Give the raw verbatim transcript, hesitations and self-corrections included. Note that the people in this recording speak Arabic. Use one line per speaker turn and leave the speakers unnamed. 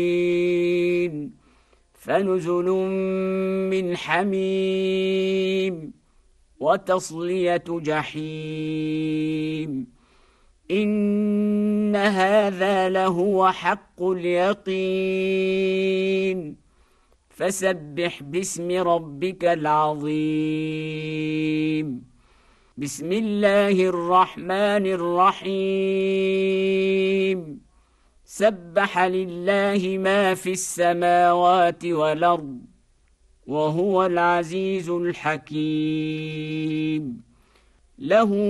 فنزل من حميم وتصلية جحيم إن هذا لهو حق اليقين فسبح باسم ربك العظيم بسم الله الرحمن الرحيم سبح لله ما في السماوات والأرض وهو العزيز الحكيم له